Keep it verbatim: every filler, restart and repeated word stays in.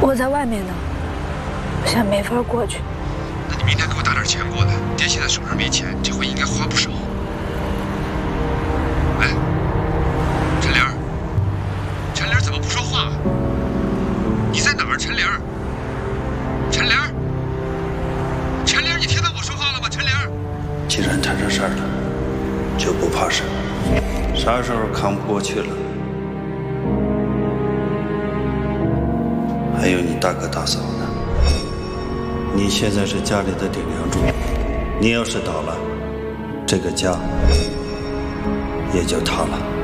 我在外面呢，我现在没法过去。 那你明天给我打点钱过来，爹现在手上没钱，这回应该花不少。喂，陈玲，陈玲怎么不说话？你在哪儿，陈玲？陈玲，陈玲，你听到我说话了吗？陈玲， 既然摊上事儿了，就不怕事。啥时候扛不过去了？ 还有你大哥大嫂呢，你现在是家里的顶梁柱，你要是倒了，这个家也就塌了。